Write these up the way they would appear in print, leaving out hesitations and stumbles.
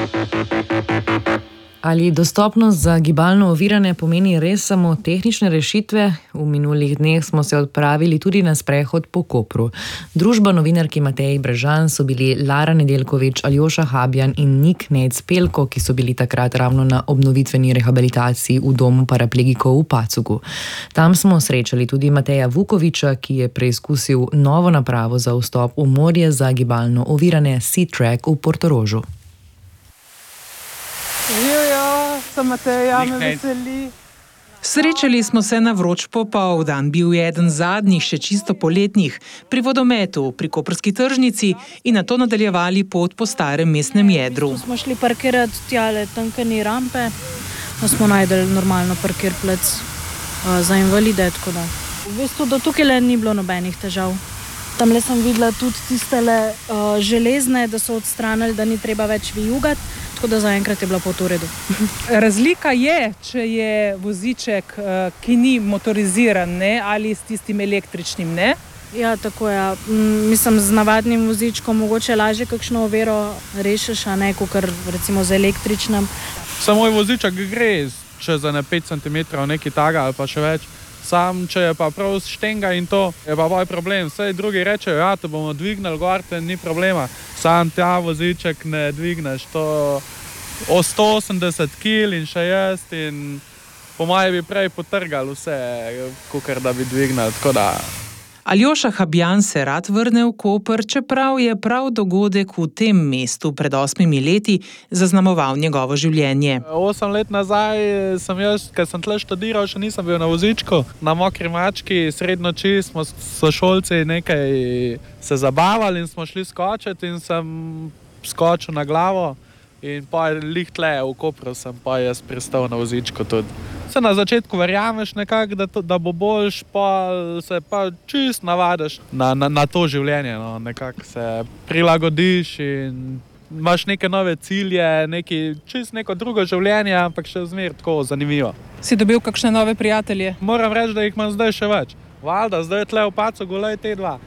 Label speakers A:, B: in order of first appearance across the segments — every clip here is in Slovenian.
A: Ali dostopnost za gibalno ovirane pomeni res samo tehnične rešitve? V minulih dneh smo se odpravili tudi na sprehod po Kopru. Družba novinarki Mateji Brežan so bili Lara Nedeljkovič, Aljoša Habjan in Nik Nejc-Pelko, ki so bili takrat ravno na obnovitveni rehabilitaciji v domu paraplegikov v Pacugu. Tam smo srečali tudi Mateja Vukoviča, ki je preizkusil novo napravo za vstop v morje za gibalno ovirane Sea-Track v Portorožu.
B: Sem Mateja, me veseli.
C: Srečali smo se na vroč popoldan. Bil je eden zadnjih, še čisto poletnih, pri vodometu, pri koprski tržnici in nato nadaljevali pot po starem mestnem jedru.
B: Smo šli parkirati tjale tankani rampe, da smo najdeli normalno parkirplec za invalide, tako da. V bistvu do tukaj ni bilo nobenih težav. Tamle sem videla tudi tistele železne, da so odstranili, da ni treba več vijugati. Tako da zaenkrat je bila pot v redu.
D: Razlika je, če je voziček, ki ni motoriziran, ne, ali s tistim električnim, ne?
B: Ja, tako je. Mislim, z navadnim vozičkom mogoče lažje kakšno oviro rešiš, a ne, kakor recimo z električnim.
E: Samo moj voziček gre čez 5 cm nekaj taga ali pa še več. Sam, če je pa prav štenga in to, je pa moj problem. Vse drugi rečejo, ja, te bomo dvignili gor, te ni problema. Sam ta voziček ne dvigneš, to o 180 kg in še jaz in po moje bi prej potrgali vse, kakor da bi dvignili, tako da.
C: Aljoša Habjan se rad vrne v Koper, čeprav je prav dogodek v tem mestu pred 8 leti zaznamoval njegovo življenje.
E: 8 let nazaj sem jaz, ker sem tle študiral, še nisem bil na vozičku. Na Mokri mački sredi noči smo s sošolci nekaj se zabavali in smo šli skočiti in sem skočil na glavo. In pa lih tle v Kopru sem pa jaz pristal na vozičku tudi. Se na začetku verjameš nekako, da bo boljš, pa se pa čist navadiš na to življenje. No. Nekako se prilagodiš in imaš neke nove cilje, čist neko drugo življenje, ampak še zmer tako zanimivo.
D: Si dobil kakšne nove prijatelje?
E: Moram reči, da jih imam zdaj še več. Valjda, zdaj je tle v Pacugu, lej te dva.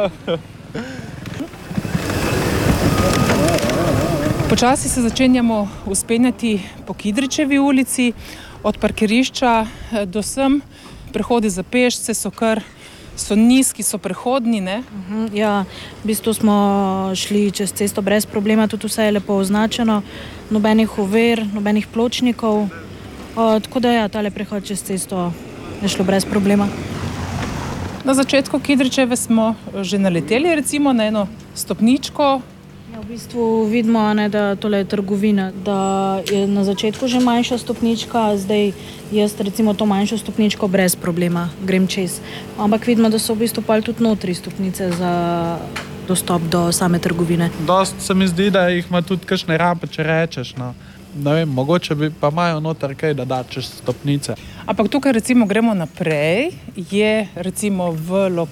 D: Počasi se začenjamo vzpenjati po Kidričevi ulici, od parkirišča do sem. Prehodi za pešce so nizki, so prehodni, ne?
B: Ja, v bistvu smo šli čez cesto brez problema, tudi vse je lepo označeno, nobenih ovir, nobenih pločnikov, tako da ja, tale prehod čez cesto je šlo brez problema.
D: Na začetku Kidričeve smo že naleteli recimo na eno stopničko.
B: Ja, v bistvu vidimo, da tole je trgovina, da je na začetku že manjša stopnička, zdaj jaz recimo to manjšo stopničko brez problema grem čez. Ampak vidimo, da so v bistvu pa tudi notri stopnice za dostop do same trgovine.
E: Dost se mi zdi, da jih ima tudi kakšne rampe, če rečeš. No. Ne vem, mogoče bi pa imajo noter kaj, da da čez stopnice.
D: Ampak tukaj recimo gremo naprej, je recimo v